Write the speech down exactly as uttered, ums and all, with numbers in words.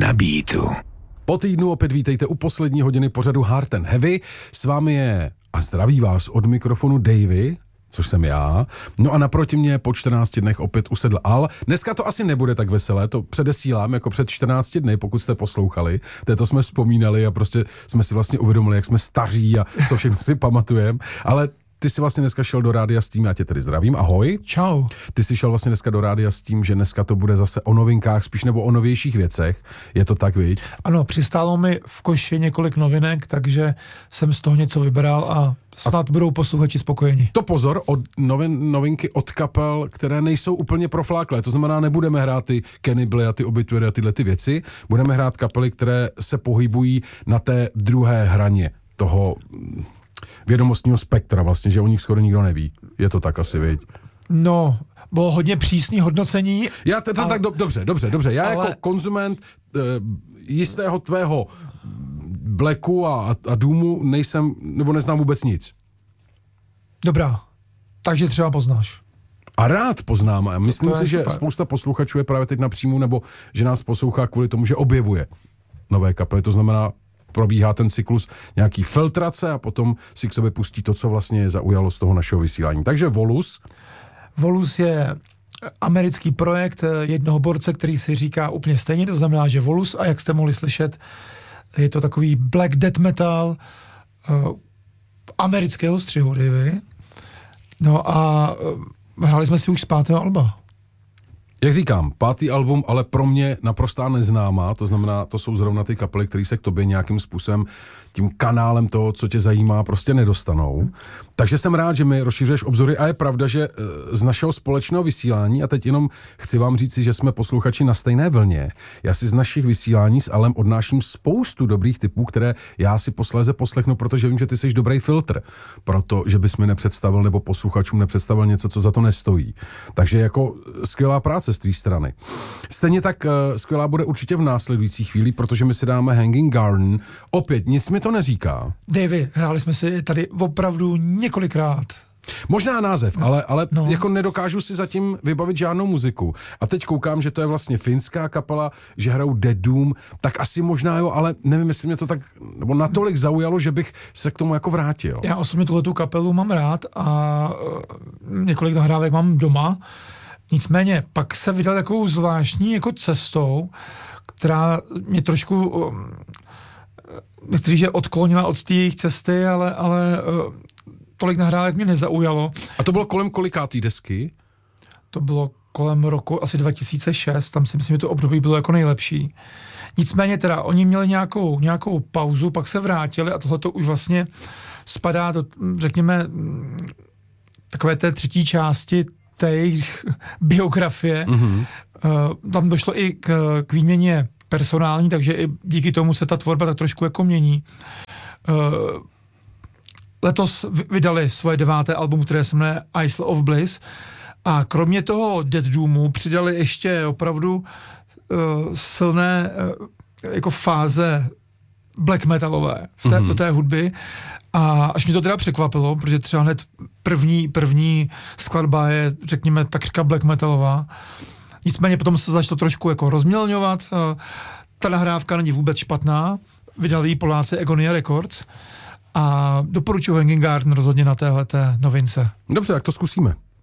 Na beatu. Po týdnu opět vítejte u poslední hodiny pořadu Hard and Heavy. S vámi je a zdraví vás od mikrofonu Davey, což jsem já. No a naproti mě po čtrnácti dnech opět usedl Al. Dneska to asi nebude tak veselé, to předesílám jako před čtrnácti dny, pokud jste poslouchali. Této jsme vzpomínali a prostě jsme si vlastně uvědomili, jak jsme staří a co všechno si pamatujeme. Ale ty jsi vlastně dneska šel do rádia s tím, já tě tedy zdravím, ahoj. Čau. Ty jsi šel vlastně dneska do rádia s tím, že dneska to bude zase o novinkách, spíš nebo o novějších věcech. Je to tak, viď? Ano, přistálo mi v koši několik novinek, takže jsem z toho něco vybral a snad a budou posluchači spokojeni. To pozor, od novin, novinky od kapel, které nejsou úplně profláklé, to znamená, nebudeme hrát ty Cannibal a ty Obituary a tyhle ty věci, budeme hrát kapely, které se pohybují na té druhé hraně toho vědomostního spektra vlastně, že o nich skoro nikdo neví. Je to tak asi, viď? No, bylo hodně přísný hodnocení. Já to tak do, dobře, dobře, dobře. Já ale... jako konzument e, jistého tvého Blacku a, a Doomu nejsem, nebo neznám vůbec nic. Dobrá, takže třeba poznáš. A rád poznám. A myslím to, to si, že super. Spousta posluchačů je právě teď na příjmu, nebo že nás poslouchá kvůli tomu, že objevuje nové kapely. To znamená, probíhá ten cyklus nějaký filtrace a potom si k sobě pustí to, co vlastně je zaujalo z toho našeho vysílání. Takže Volus. Volus je americký projekt jednoho borce, který si říká úplně stejně, to znamená, že Volus, a jak jste mohli slyšet, je to takový black death metal uh, amerického střihu, Davey. No a uh, hráli jsme si už z pátého alba. Jak říkám, pátý album, ale pro mě naprostá neznámá, to znamená, to jsou zrovna ty kapely, které se k tobě nějakým způsobem tím kanálem toho, co tě zajímá, prostě nedostanou. Takže jsem rád, že mi rozšiřuješ obzory a je pravda, že z našeho společného vysílání, a teď jenom chci vám říci, že jsme posluchači na stejné vlně, já si z našich vysílání s Alem odnáším spoustu dobrých tipů, které já si posléze poslechnu, protože vím, že ty jsi dobrý filtr, protože bys mi nepředstavil nebo posluchačům nepředstavil něco, co za to nestojí. Takže jako skvělá práce z tvý strany. Stejně tak uh, skvělá bude určitě v následující chvíli, protože my si dáme Hanging Garden. Opět, nic mi to neříká. Davey, hráli jsme si tady opravdu několikrát. Možná název, no. ale, ale no. jako nedokážu si zatím vybavit žádnou muziku. A teď koukám, že to je vlastně finská kapela, že hrajou Dead Doom, tak asi možná jo, ale nevím, jestli mě to tak, nebo natolik zaujalo, že bych se k tomu jako vrátil. Já osobně tuhletu kapelu mám rád a uh, několik nahrávek mám doma. Nicméně, pak se vydal takovou zvláštní jako cestou, která mě trošku, um, myslím, že odklonila od té jejich cesty, ale, ale uh, tolik nahrávek mě nezaujalo. A to bylo kolem kolikátý desky? To bylo kolem roku asi dva tisíce šest, tam si myslím, že to období bylo jako nejlepší. Nicméně teda, oni měli nějakou, nějakou pauzu, pak se vrátili a tohle to už vlastně spadá do, řekněme, takové té třetí části té jejich biografie. Mm-hmm. Uh, tam došlo i k, k výměně personální, takže i díky tomu se ta tvorba tak trošku jako mění. Uh, letos vydali svoje deváté album, které se jmenuje Isle of Bliss, a kromě toho Dead Doomu přidali ještě opravdu uh, silné uh, jako fáze black metalové v té, mm-hmm. do té hudby. A až mě to teda překvapilo, protože třeba hned první, první skladba je, řekněme, takřka black metalová. Nicméně potom se začalo trošku jako rozmělňovat. Ta nahrávka není vůbec špatná. Vydali ji Poláci Agonia Records. A doporučuji Hanging Garden rozhodně na téhleté novince. Dobře, tak to zkusíme.